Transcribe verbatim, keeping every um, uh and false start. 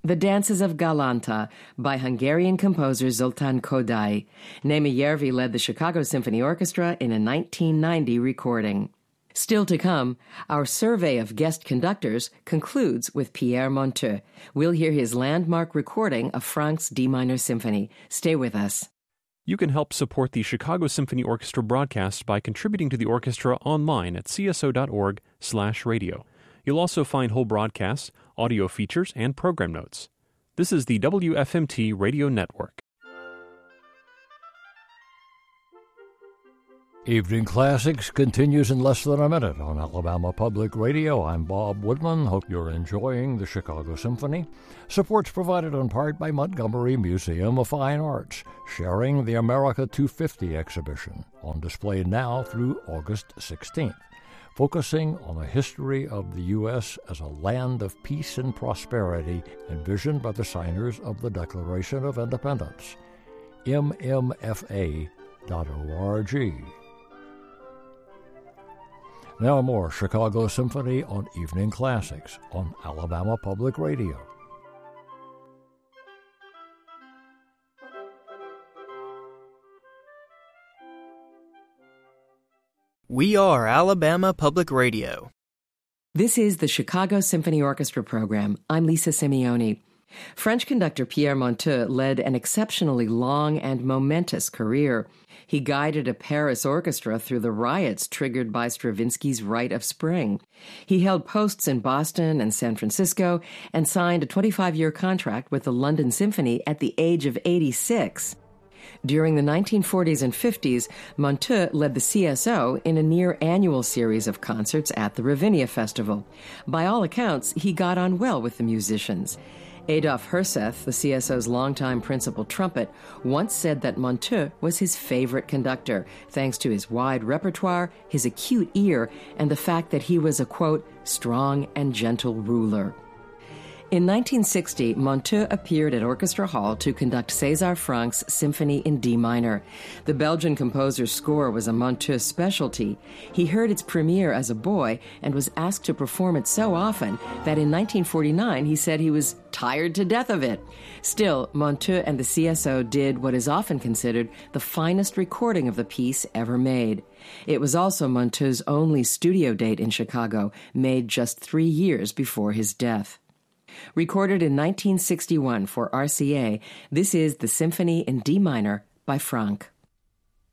The Dances of Galanta by Hungarian composer Zoltán Kodály. Németh Järvi led the Chicago Symphony Orchestra in a nineteen ninety recording. Still to come, our survey of guest conductors concludes with Pierre Monteux. We'll hear his landmark recording of Franck's D minor symphony. Stay with us. You can help support the Chicago Symphony Orchestra broadcast by contributing to the orchestra online at c s o dot org slash radio. You'll also find whole broadcasts, audio features, and program notes. This is the W F M T Radio Network. Evening Classics continues in less than a minute on Alabama Public Radio. I'm Bob Woodman. Hope you're enjoying the Chicago Symphony. Support's provided in part by Montgomery Museum of Fine Arts, sharing the America two fifty exhibition, on display now through August sixteenth, focusing on the history of the U S as a land of peace and prosperity envisioned by the signers of the Declaration of Independence. m m f a dot org. Now more Chicago Symphony on Evening Classics on Alabama Public Radio. We are Alabama Public Radio. This is the Chicago Symphony Orchestra program. I'm Lisa Simeoni. French conductor Pierre Monteux led an exceptionally long and momentous career. He guided a Paris orchestra through the riots triggered by Stravinsky's Rite of Spring. He held posts in Boston and San Francisco and signed a twenty-five-year contract with the London Symphony at the age of eighty-six. During the nineteen forties and fifties, Monteux led the C S O in a near-annual series of concerts at the Ravinia Festival. By all accounts, he got on well with the musicians. Adolphe Herseth, the C S O's longtime principal trumpet, once said that Monteux was his favorite conductor, thanks to his wide repertoire, his acute ear, and the fact that he was a, quote, strong and gentle ruler. In nineteen sixty, Monteux appeared at Orchestra Hall to conduct César Franck's Symphony in D minor. The Belgian composer's score was a Monteux specialty. He heard its premiere as a boy and was asked to perform it so often that in nineteen forty-nine he said he was tired to death of it. Still, Monteux and the C S O did what is often considered the finest recording of the piece ever made. It was also Monteux's only studio date in Chicago, made just three years before his death. Recorded in nineteen sixty-one for R C A, this is the Symphony in D minor by Franck.